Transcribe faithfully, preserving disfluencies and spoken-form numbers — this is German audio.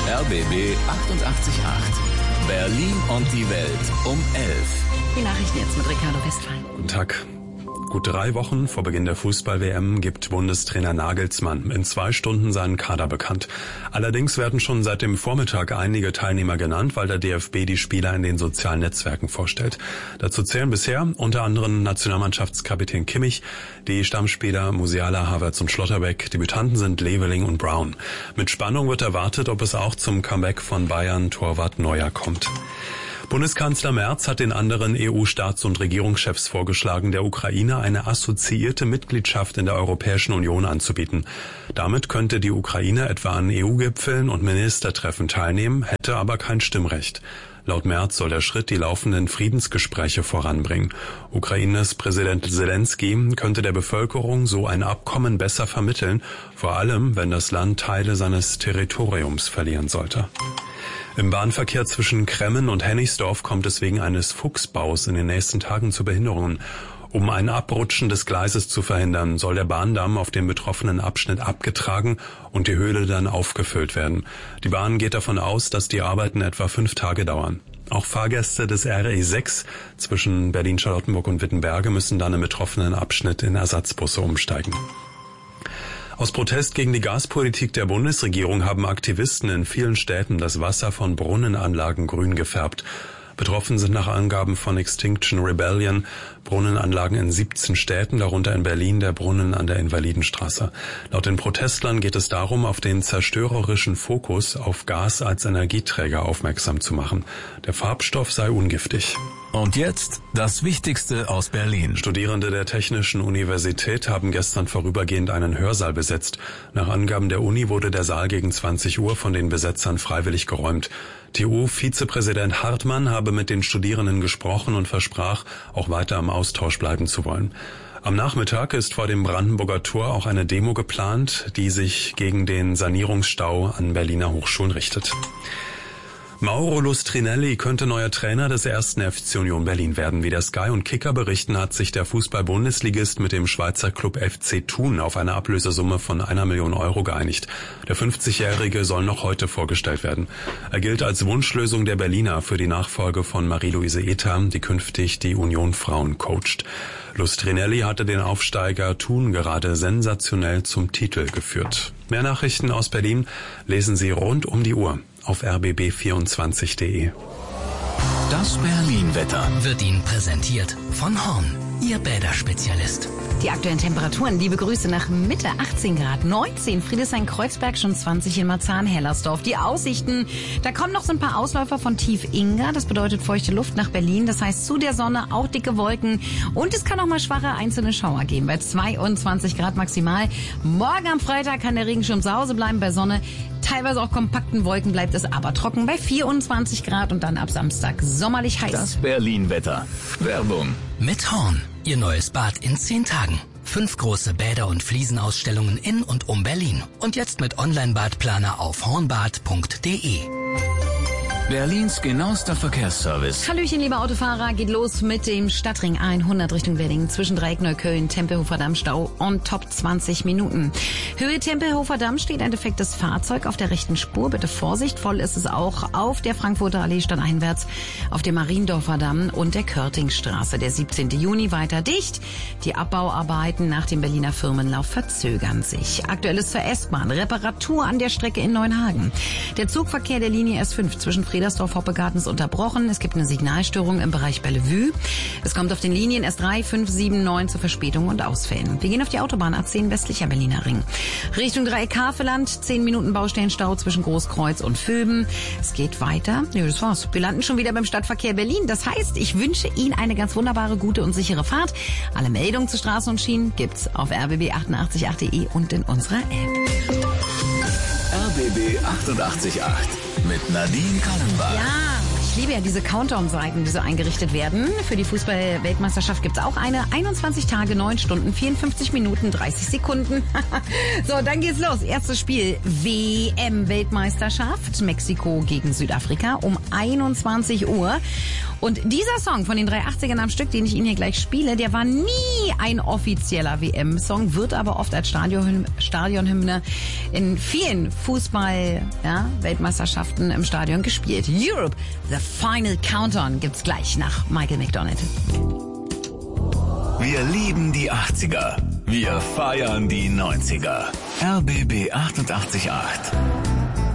R B B achtundachtzig Komma acht. Berlin und die Welt um elf. Die Nachrichten jetzt mit Ricardo Westphal. Guten Tag. Gut drei Wochen vor Beginn der Fußball-W M gibt Bundestrainer Nagelsmann in zwei Stunden seinen Kader bekannt. Allerdings werden schon seit dem Vormittag einige Teilnehmer genannt, weil der D F B die Spieler in den sozialen Netzwerken vorstellt. Dazu zählen bisher unter anderem Nationalmannschaftskapitän Kimmich, die Stammspieler Musiala, Havertz und Schlotterbeck. Debütanten sind Leveling und Brown. Mit Spannung wird erwartet, ob es auch zum Comeback von Bayern-Torwart Neuer kommt. Bundeskanzler Merz hat den anderen E U-Staats- und Regierungschefs vorgeschlagen, der Ukraine eine assoziierte Mitgliedschaft in der Europäischen Union anzubieten. Damit könnte die Ukraine etwa an E U-Gipfeln und Ministertreffen teilnehmen, hätte aber kein Stimmrecht. Laut Merz soll der Schritt die laufenden Friedensgespräche voranbringen. Ukraines Präsident Zelensky könnte der Bevölkerung so ein Abkommen besser vermitteln, vor allem wenn das Land Teile seines Territoriums verlieren sollte. Im Bahnverkehr zwischen Kremmen und Hennigsdorf kommt es wegen eines Fuchsbaus in den nächsten Tagen zu Behinderungen. Um ein Abrutschen des Gleises zu verhindern, soll der Bahndamm auf dem betroffenen Abschnitt abgetragen und die Höhle dann aufgefüllt werden. Die Bahn geht davon aus, dass die Arbeiten etwa fünf Tage dauern. Auch Fahrgäste des R E sechs zwischen Berlin-Charlottenburg und Wittenberge müssen dann im betroffenen Abschnitt in Ersatzbusse umsteigen. Aus Protest gegen die Gaspolitik der Bundesregierung haben Aktivisten in vielen Städten das Wasser von Brunnenanlagen grün gefärbt. Betroffen sind nach Angaben von Extinction Rebellion Brunnenanlagen in siebzehn Städten, darunter in Berlin der Brunnen an der Invalidenstraße. Laut den Protestlern geht es darum, auf den zerstörerischen Fokus auf Gas als Energieträger aufmerksam zu machen. Der Farbstoff sei ungiftig. Und jetzt das Wichtigste aus Berlin. Studierende der Technischen Universität haben gestern vorübergehend einen Hörsaal besetzt. Nach Angaben der Uni wurde der Saal gegen zwanzig Uhr von den Besetzern freiwillig geräumt. T U-Vizepräsident Hartmann habe mit den Studierenden gesprochen und versprach, auch weiter am Austausch bleiben zu wollen. Am Nachmittag ist vor dem Brandenburger Tor auch eine Demo geplant, die sich gegen den Sanierungsstau an Berliner Hochschulen richtet. Mauro Lustrinelli könnte neuer Trainer des ersten F C Union Berlin werden. Wie der Sky und Kicker berichten, hat sich der Fußball-Bundesligist mit dem Schweizer Club F C Thun auf eine Ablösesumme von einer Million Euro geeinigt. Der fünfzigjährige soll noch heute vorgestellt werden. Er gilt als Wunschlösung der Berliner für die Nachfolge von Marie-Louise Ether, die künftig die Union Frauen coacht. Lustrinelli hatte den Aufsteiger Thun gerade sensationell zum Titel geführt. Mehr Nachrichten aus Berlin lesen Sie rund um die Uhr auf r b b vierundzwanzig punkt de. Das Berlin-Wetter wird Ihnen präsentiert von Horn, Ihr Bäderspezialist. Die aktuellen Temperaturen, liebe Grüße nach Mitte, achtzehn Grad, neunzehn, Friedrichshain-Kreuzberg, schon zwanzig in Marzahn-Hellersdorf. Die Aussichten, da kommen noch so ein paar Ausläufer von Tief-Inga, das bedeutet feuchte Luft nach Berlin, das heißt zu der Sonne auch dicke Wolken und es kann auch mal schwache einzelne Schauer geben, bei zweiundzwanzig Grad maximal. Morgen am Freitag kann der Regenschirm zu Hause bleiben, bei Sonne teilweise auch kompakten Wolken bleibt es aber trocken bei vierundzwanzig Grad und dann ab Samstag sommerlich heiß. Das Berlin-Wetter. Werbung. Mit Horn, Ihr neues Bad in zehn Tagen. Fünf große Bäder- und Fliesenausstellungen in und um Berlin. Und jetzt mit Online-Badplaner auf hornbad punkt de. Berlins genauester Verkehrsservice. Hallöchen, liebe Autofahrer, geht los mit dem Stadtring A hundert Richtung Wedding zwischen Dreieck Neukölln, Tempelhofer Damm, Stau on top zwanzig Minuten. Höhe Tempelhofer Damm steht ein defektes Fahrzeug auf der rechten Spur. Bitte Vorsicht, voll ist es auch auf der Frankfurter Allee stadteinwärts, auf dem Mariendorfer Damm und der Körtingstraße. Der siebzehnten Juni weiter dicht. Die Abbauarbeiten nach dem Berliner Firmenlauf verzögern sich. Aktuelles zur S-Bahn. Reparatur an der Strecke in Neuenhagen. Der Zugverkehr der Linie S fünf zwischen Friedersdorf-Hoppegarten ist unterbrochen. Es gibt eine Signalstörung im Bereich Bellevue. Es kommt auf den Linien S drei, fünf, sieben, neun zu Verspätungen und Ausfällen. Wir gehen auf die Autobahn A zehn westlicher Berliner Ring. Richtung Dreieck Havelland, zehn Minuten Baustellenstau zwischen Großkreuz und Vöben. Es geht weiter. Ja, das war's. Wir landen schon wieder beim Stadtverkehr Berlin. Das heißt, ich wünsche Ihnen eine ganz wunderbare, gute und sichere Fahrt. Alle Meldungen zu Straßen und Schienen gibt's auf r b b achtundachtzig punkt acht punkt de und in unserer App. R B B achtundachtzig Komma acht mit Nadine Kallenbach. Ja, ich liebe ja diese Countdown-Seiten, die so eingerichtet werden. Für die Fußball-Weltmeisterschaft gibt's auch eine. einundzwanzig Tage, neun Stunden, vierundfünfzig Minuten, dreißig Sekunden. So, dann geht's los. Erstes Spiel, W M-Weltmeisterschaft. Mexiko gegen Südafrika um einundzwanzig Uhr. Und dieser Song von den drei achtzigern am Stück, den ich Ihnen hier gleich spiele, der war nie ein offizieller W M-Song, wird aber oft als Stadion, Stadionhymne in vielen Fußball-Weltmeisterschaften ja, im Stadion gespielt. Europe, The Final Countdown gibt's gleich nach Michael McDonald. Wir lieben die achtziger. Wir feiern die neunziger. R B B achtundachtzig Komma acht.